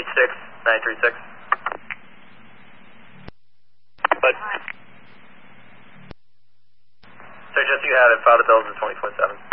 936. But, so just you have it, file the bills in 24/7.